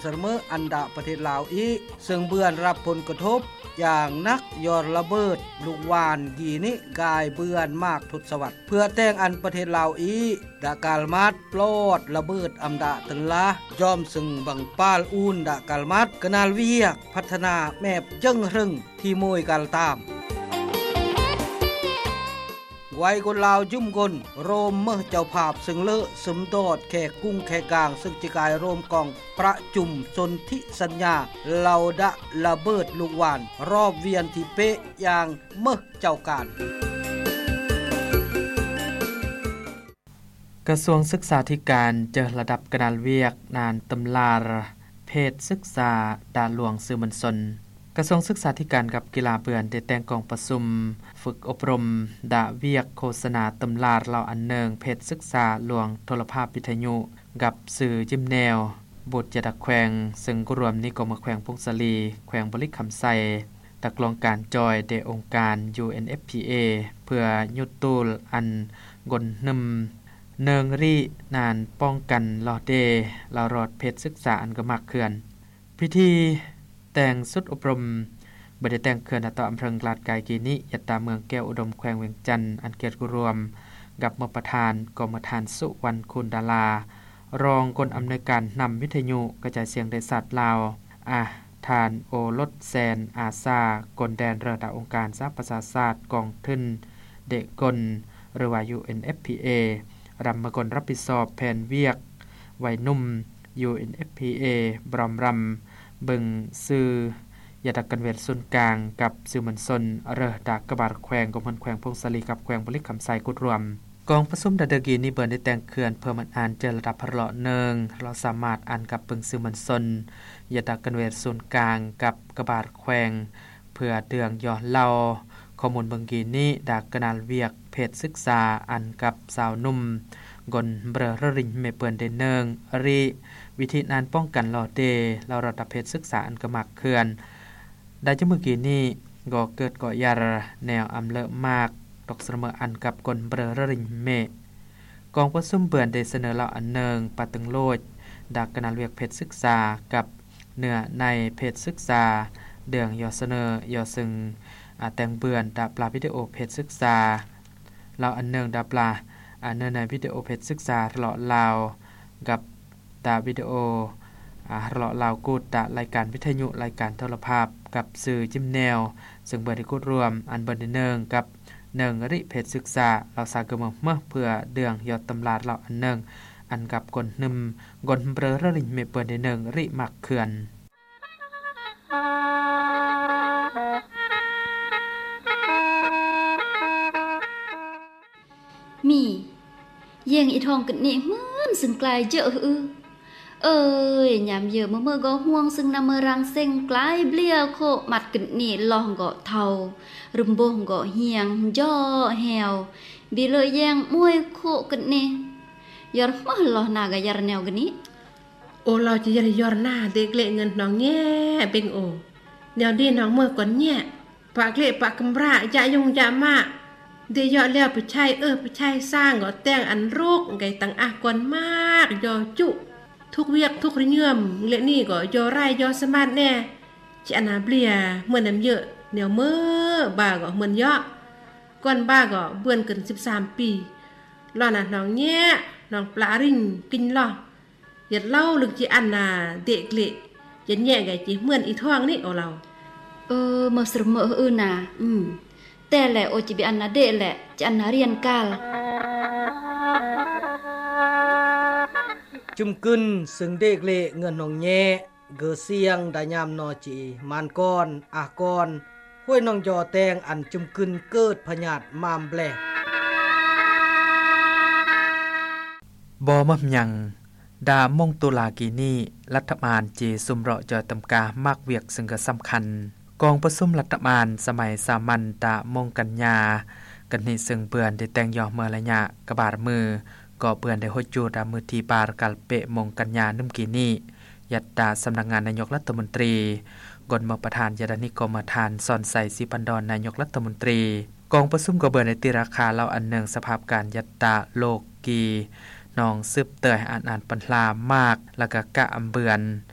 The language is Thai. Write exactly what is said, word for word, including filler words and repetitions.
เสมออันดาประเทศลาวอีกซึ่งเบื้อนรับผลกระทบอย่างนักยอดระเบิดลูกวานกีนิกายเบื้อนมากทศวรรษเพื่อแต่งอันประเทศลาวอีดากาลมัดปลอดระเบิดอำดาตันละยอมซึ่งบังปาลอูนดากาลมัดกนาลเวียกพัฒนาแมบจึงรึงที่มวยกาลตามไว้คนลาวจุ่มคนโรมเมื่อเจ้าภาพซึ่งเลอะสมโดดแขกกุ้งแขกกลางซึ่งจิกายโรมกองประจุมสนธิสัญญาเหล่าดะระเบิดลูกวานรอบเวียนที่เป๊ะอย่างเมื่อเจ้าการกระทรวงศึกษาธิการเจอระดับกระดานเวียกนานตำลาเพศศึกษาดาหลวงสื่อมวลชนกระทรวงศึกษาธิการกับกีฬาเปือนได้แต่งกองประชุมฝึกอบรมดาเวียกโฆษณาตำลาเหล่าอันเนิงเพศศึกษาหลวงโทรภาพวิทยุกับสื่อจิ้มแนวบุตรจดักแขวงซึ่งรวมนิกรมแขวงพงศลีแขวงบริคำไซตักลองการจอยเดองค์การ ยู เอ็น เอฟ พี เอ เพื่อยุดตูลอันกนนึมเนิงรีนานป้องกันลอเดลารอดเพศศึกษาอันกมักเขื่อนพิธีแต่งสุดอบรมบได้แต่งเขื่อนต่ออำเภอลาดกายกีนิยัตตาเมืองแก้วอุดมแขวงเวียงจันทร์อันเกียรติรวมกับมประธานกรมธานสุวรรณคุณดารารองคนอำนวยการนำวิทยุกระจายเสียงในศาสตร์ลาวอาทานโอรสแซนอาซากลแดนระดับองค์การสหประชาชาติกองทุนเด็กกลหรือว่า ยู เอ็น เอฟ พี เอ รำมกลรับผิดชอบแผนเวียกวัยนุ่ม ยู เอ็น เอฟ พี เอ บรอมรำบึงซื้อยาดักกันเวทส่วนกลางกับสื่อมวลชนเรือดักกระบาดแขวงกรมแขวงพงศลีกับแขวงบริคำไซกุดรวมกองประชุมดาเดกีนี้เบิร์นได้แต่งเขื่อนเพื่อมันอ่านเจอระดับพระเลาะเนิงเราสามารถอ่านกับปึงสื่อมวลชนยาดักกันเวทส่วนกลางกับกระบาดแขวงเพื่อเดืองย้อนเล่าข้อมูลเบิงกีนี้ดักกนาลเวียกเพศศึกษาอันกับสาวนุ่มกนเบรอริงเมเปิลเดเนิงรีวิธีนานป้องกันลอเดเราระดับเพศศึกษาอันกมักเขื่อนได้จมื่อกี้นี้ก็เกิดก่อยารแนวอำเลอะมากตกเสมออันกับกลเบรอริงเมกองประชุมเบือนได้เสนอเราอันเนิงปะตึงโลดดักกนาลเวียกเพศศึกษากับเนื้อในเพศศึกษาเดืองยอเสนอยอซึ่งแต่งเบือนดับปลาวิดีโอเพศศึกษาเราอันเนิงดับปลาอันเนินในวิดีโอเพศศึกษาตลอดลาวกับดาวิดีโออ่าตลอดลาวกูดดารายการวิทยุรายการโทรภาพกับสื่อจิ้มแนวซึ่งเบิดที่กูดรวมอันเบิดเนิงกับเนิงริเพศศึกษาเราสากึมเมื่อเพื่อเดืองยอดตำราเราอันเนิงอันกับกลนึมกลเบรอริงเมเปิลเนิงริมักเขื่อนมีเยี่ยงอีทองกันนี่เหมือนซึ่งกลายเจออือเอ้ยยามเยอะเมื่อเมื่อก็ห่วงซึ่งนำมือรังเซ็งกลายเบลียโคมัดกันนี่ลองก็เท่ารึมบงก็เฮียงย่อแหวบีเลยแยงมวยโคกันนี่ยอร์มาลอหน้ากะยาร์แนวกันนี่โอเราจะยาร์ยอร์หน้าเด็กเละเงินน้องแง่เป็นโอแนวดีน้องเมื่อก่อนเนี่ยปากเละปากกำราจะยงจะมาเดี๋ยอแล้วไปใช้เออไปใช้สร้างก็แต่งอันโรคไงตังอากอนมากยอจุทุกเวียกทุกระเงื่อมเละนี่ก็ยอไรยอสมาร์ทแน่จะอนาเบลียเมื่อน้ำเยอะเดี๋ยวเมื่อบ้าก็เหมือนยอก้อนบ้าก็เบื่อเกินสิบสามปีรอน่ะน้องแง่น้องปลาริงกินหรออย่าเล่าลึกจีอันน่ะเด็กเละอย่าแง่ไงจีเหมือนอีท้องนี่เอาเราเออมาสรมเออน่ะอืมแต่แหละโอจิบิอันนาเดแหละจะอันนาเรียนกาลจุมกึนซึ่งเด็กเละเงินนองแย่เกอเสียงดายามนอจีมานก้อนอากอนห้วยนองยอแตงอันจุมกึนเกิดพญาตมามแบลบ่มับหยังดามงตุลากีนี่รัฐบาลจีซุมเราะจอยตำกามากเวียกซึ่งก็สำคัญกองประชุมรัฐบาลสมัยสามัญตะมงกันยากันนี่ซึ่งเปื่อนได้แต่งยอเมื่อระยะกระบาดมือก็เปื่อนได้ฮดจูดามือทีปารกัลเปะมงกันยานึ่มกีนี่ยัดตาสำนักงานนายกรัฐมนตรีกนมาประธานยาดานิกรมธานสอนใส่สิพันดอนนายกรัฐมนตรีกองประชุมก็เบื่อในตีราคาเราอันเนืองสภาพการยัดตาโลกีน้องซึบเตยอ่านอ่านปัญลามากแล้วก็กะอำเบือน